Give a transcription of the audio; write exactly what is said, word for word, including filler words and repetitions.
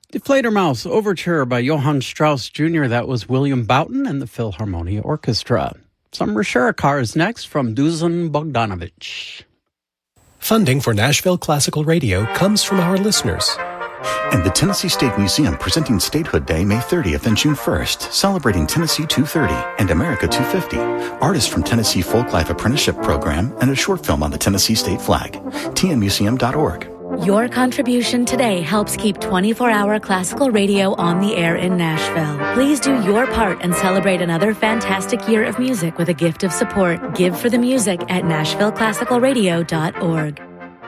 The Fledermaus Overture by Johann Strauss Junior That was William Boughton and the Philharmonia Orchestra. Some Risherikar is next from Dusan Bogdanovich. Funding for Nashville Classical Radio comes from our listeners. And the Tennessee State Museum presenting Statehood Day May thirtieth and June first, celebrating Tennessee two thirty and America two fifty, artists from Tennessee Folklife Apprenticeship Program, and a short film on the Tennessee State flag. T N museum dot org. Your contribution today helps keep twenty-four hour classical radio on the air in Nashville. Please do your part and celebrate another fantastic year of music with a gift of support. Give for the music at nashville classical radio dot org.